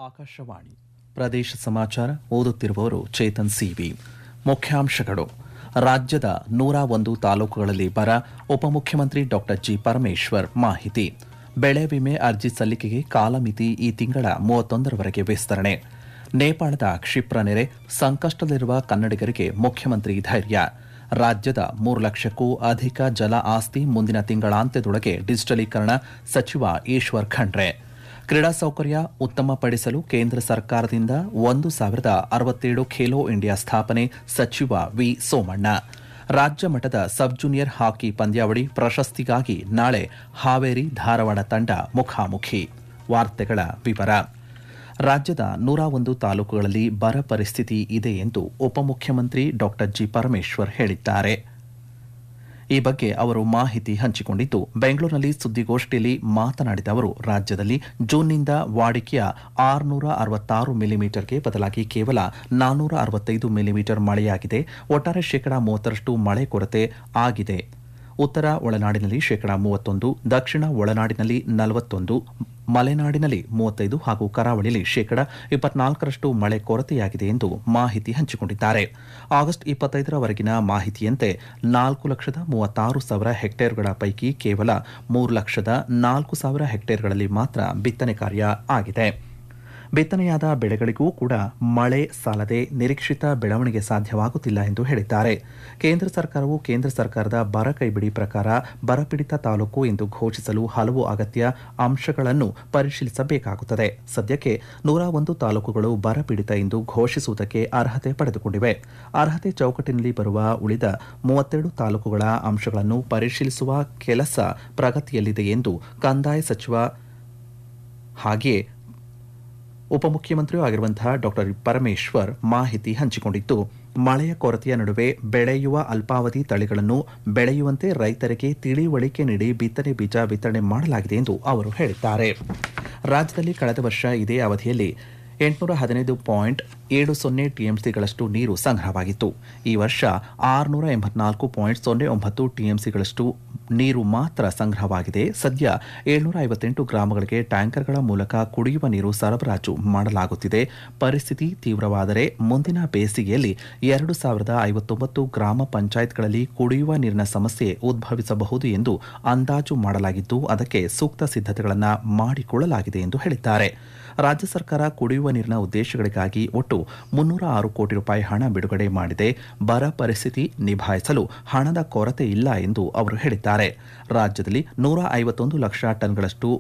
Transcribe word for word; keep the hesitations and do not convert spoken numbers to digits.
ಆಕಾಶವಾಣಿ ಪ್ರದೇಶ ಸಮಾಚಾರ ಓದುತ್ತಿರುವವರು ಚೇತನ್ ಸಿವಿ. ಮುಖ್ಯಾಂಶಗಳು: ರಾಜ್ಯದ ನೂರ ಒಂದು ತಾಲೂಕುಗಳಲ್ಲಿ ಬರ, ಉಪಮುಖ್ಯಮಂತ್ರಿ ಡಾಕ್ಟರ್ ಜಿ ಪರಮೇಶ್ವರ್ ಮಾಹಿತಿ. ಬೆಳೆ ವಿಮೆ ಅರ್ಜಿ ಸಲ್ಲಿಕೆಗೆ ಕಾಲಮಿತಿ ಈ ತಿಂಗಳ ಮೂವತ್ತೊಂದರವರೆಗೆ ವಿಸ್ತರಣೆ. ನೇಪಾಳದ ಕ್ಷಿಪ್ರ ನೆರೆ, ಸಂಕಷ್ಟದಲ್ಲಿರುವ ಕನ್ನಡಿಗರಿಗೆ ಮುಖ್ಯಮಂತ್ರಿ ಧೈರ್ಯ. ರಾಜ್ಯದ ಮೂರು ಲಕ್ಷಕ್ಕೂ ಅಧಿಕ ಜಲ ಆಸ್ತಿ ಮುಂದಿನ ತಿಂಗಳಾಂತ್ಯದೊಳಗೆ ಡಿಜಿಟಲೀಕರಣ, ಸಚಿವ ಈಶ್ವರ್ ಖಂಡ್ರೆ. ಕ್ರೀಡಾ ಸೌಕರ್ಯ ಉತ್ತಮಪಡಿಸಲು ಕೇಂದ್ರ ಸರ್ಕಾರದಿಂದ ಒಂದು ಸಾವಿರದ ಅರವತ್ತೇಳು ಖೇಲೋ ಇಂಡಿಯಾ ಸ್ಥಾಪನೆ, ಸಚಿವ ವಿ ಸೋಮಣ್ಣ. ರಾಜ್ಯ ಮಟ್ಟದ ಸಬ್ ಜೂನಿಯರ್ ಹಾಕಿ ಪಂದ್ಯಾವಳಿ ಪ್ರಶಸ್ತಿಗಾಗಿ ನಾಳೆ ಹಾವೇರಿ ಧಾರವಾಡ ತಂಡ ಮುಖಾಮುಖಿ. ವಾರ್ತೆಗಳ ವಿವರ. ರಾಜ್ಯದ ನೂರ ಒಂದು ತಾಲೂಕುಗಳಲ್ಲಿ ಬರ ಪರಿಸ್ಥಿತಿ ಇದೆ ಎಂದು ಉಪಮುಖ್ಯಮಂತ್ರಿ ಡಾಕ್ಟರ್ ಜಿ ಪರಮೇಶ್ವರ್ ಹೇಳಿದ್ದಾರೆ. ಈ ಬಗ್ಗೆ ಅವರು ಮಾಹಿತಿ ಹಂಚಿಕೊಂಡಿದ್ದು, ಬೆಂಗಳೂರಿನಲ್ಲಿ ಸುದ್ದಿಗೋಷ್ಠಿಯಲ್ಲಿ ಮಾತನಾಡಿದ ಅವರು, ರಾಜ್ಯದಲ್ಲಿ ಜೂನ್ನಿಂದ ವಾಡಿಕೆಯ ಆರುನೂರ ಅರವತ್ತಾರು ಮಿಲಿಮೀಟರ್ಗೆ ಬದಲಾಗಿ ಕೇವಲ ನಾನ್ನೂರ ಅರವತ್ತೈದು ಮಿಲಿಮೀಟರ್ ಮಳೆಯಾಗಿದೆ. ಒಟ್ಟಾರೆ ಶೇಕಡಾ ಮೂವತ್ತರಷ್ಟು ಮಳೆ ಕೊರತೆ ಆಗಿದೆ. ಉತ್ತರ ಒಳನಾಡಿನಲ್ಲಿ ಶೇಕಡಾ ಮೂವತ್ತೊಂದು, ದಕ್ಷಿಣ ಒಳನಾಡಿನಲ್ಲಿ ನಲವತ್ತೊಂದು, ಮಲೆನಾಡಿನಲ್ಲಿ ಮೂವತ್ತೈದು ಹಾಗೂ ಕರಾವಳಿಯಲ್ಲಿ ಶೇಕಡಾ ಇಪ್ಪತ್ನಾಲ್ಕರಷ್ಟು ಮಳೆ ಕೊರತೆಯಾಗಿದೆ ಎಂದು ಮಾಹಿತಿ ಹಂಚಿಕೊಂಡಿದ್ದಾರೆ. ಆಗಸ್ಟ್ ಇಪ್ಪತ್ತೈದರವರೆಗಿನ ಮಾಹಿತಿಯಂತೆ ನಾಲ್ಕು ಲಕ್ಷದ ಮೂವತ್ತಾರು ಸಾವಿರ ಹೆಕ್ಟೇರ್ಗಳ ಪೈಕಿ ಕೇವಲ ಮೂರು ಲಕ್ಷದ ನಾಲ್ಕು ಸಾವಿರ ಹೆಕ್ಟೇರ್ಗಳಲ್ಲಿ ಮಾತ್ರ ಬಿತ್ತನೆ ಕಾರ್ಯ ಆಗಿದೆ. ಬಿತ್ತನೆಯಾದ ಬೆಳೆಗಳಿಗೂ ಕೂಡ ಮಳೆ ಸಾಲದೆ ನಿರೀಕ್ಷಿತ ಬೆಳವಣಿಗೆ ಸಾಧ್ಯವಾಗುತ್ತಿಲ್ಲ ಎಂದು ಹೇಳಿದ್ದಾರೆ. ಕೇಂದ್ರ ಸರ್ಕಾರವು ಕೇಂದ್ರ ಸರ್ಕಾರದ ಬರ ಕೈಬಿಡಿ ಪ್ರಕಾರ ಬರಪೀಡಿತ ತಾಲೂಕು ಎಂದು ಘೋಷಿಸಲು ಹಲವು ಅಗತ್ಯ ಅಂಶಗಳನ್ನು ಪರಿಶೀಲಿಸಬೇಕಾಗುತ್ತದೆ. ಸದ್ಯಕ್ಕೆ ನೂರ ಒಂದು ತಾಲೂಕುಗಳು ಬರಪೀಡಿತ ಎಂದು ಘೋಷಿಸುವುದಕ್ಕೆ ಅರ್ಹತೆ ಪಡೆದುಕೊಂಡಿವೆ. ಅರ್ಹತೆ ಚೌಕಟ್ಟಿನಲ್ಲಿ ಬರುವ ಉಳಿದ ಮೂವತ್ತೆರಡು ತಾಲೂಕುಗಳ ಅಂಶಗಳನ್ನು ಪರಿಶೀಲಿಸುವ ಕೆಲಸ ಪ್ರಗತಿಯಲ್ಲಿದೆ ಎಂದು ಕಂದಾಯ ಸಚಿವ ಹಾಗೆಯೇ ಉಪಮುಖ್ಯಮಂತ್ರಿಯೂ ಆಗಿರುವಂತಹ ಡಾಕ್ಟರ್ ಪರಮೇಶ್ವರ್ ಮಾಹಿತಿ ಹಂಚಿಕೊಂಡಿದ್ದು, ಮಳೆಯ ಕೊರತೆಯ ನಡುವೆ ಬೆಳೆಯುವ ಅಲ್ಪಾವಧಿ ತಳಿಗಳನ್ನು ಬೆಳೆಯುವಂತೆ ರೈತರಿಗೆ ತಿಳಿವಳಿಕೆ ನೀಡಿ ಬಿತ್ತನೆ ಬೀಜ ವಿತರಣೆ ಮಾಡಲಾಗಿದೆ ಎಂದು ಅವರು ಹೇಳಿದ್ದಾರೆ. ರಾಜ್ಯದಲ್ಲಿ ಕಳೆದ ವರ್ಷ ಇದೇ ಅವಧಿಯಲ್ಲಿ ಎಂಟುನೂರ ಹದಿನೈದು ಪಾಯಿಂಟ್ ಏಳು ಸೊನ್ನೆ ಟಿಎಂಸಿಗಳಷ್ಟು ನೀರು ಸಂಗ್ರಹವಾಗಿತ್ತು. ಈ ವರ್ಷ ಆರುನೂರ ಎಂಬತ್ನಾಲ್ಕು ಪಾಯಿಂಟ್ ಸೊನ್ನೆ ಒಂಬತ್ತು ಟಿಎಂಸಿಗಳಷ್ಟು ನೀರು ಮಾತ್ರ ಸಂಗ್ರಹವಾಗಿದೆ. ಸದ್ಯ ಏಳ್ನೂರ ಐವತ್ತೆಂಟು ಗ್ರಾಮಗಳಿಗೆ ಟ್ಯಾಂಕರ್ಗಳ ಮೂಲಕ ಕುಡಿಯುವ ನೀರು ಸರಬರಾಜು ಮಾಡಲಾಗುತ್ತಿದೆ. ಪರಿಸ್ಥಿತಿ ತೀವ್ರವಾದರೆ ಮುಂದಿನ ಬೇಸಿಗೆಯಲ್ಲಿ ಎರಡು ಸಾವಿರದ ಐವತ್ತೊಂಬತ್ತು ಗ್ರಾಮ ಪಂಚಾಯತ್ಗಳಲ್ಲಿ ಕುಡಿಯುವ ನೀರಿನ ಸಮಸ್ಯೆ ಉದ್ಭವಿಸಬಹುದು ಎಂದು ಅಂದಾಜು ಮಾಡಲಾಗಿದ್ದು, ಅದಕ್ಕೆ ಸೂಕ್ತ ಸಿದ್ಧತೆಗಳನ್ನು ಮಾಡಿಕೊಳ್ಳಲಾಗಿದೆ ಎಂದು ಹೇಳಿದ್ದಾರೆ. ರಾಜ್ಯ ಸರ್ಕಾರ ಕುಡಿಯುವ ನೀರಿನ ಉದ್ದೇಶಗಳಿಗಾಗಿ ಒಟ್ಟು ಮುನ್ನೂರ ಆರು ಕೋಟಿ ರೂಪಾಯಿ ಹಣ ಬಿಡುಗಡೆ ಮಾಡಿದೆ. ಬರ ಪರಿಸ್ಥಿತಿ ನಿಭಾಯಿಸಲು ಹಣದ ಕೊರತೆ ಇಲ್ಲ ಎಂದು ಅವರು ಹೇಳಿದ್ದಾರೆ. ರಾಜ್ಯದಲ್ಲಿ ನೂರ ಐವತ್ತೊಂದು ಲಕ್ಷ ಟನ್ಗಳಷ್ಟು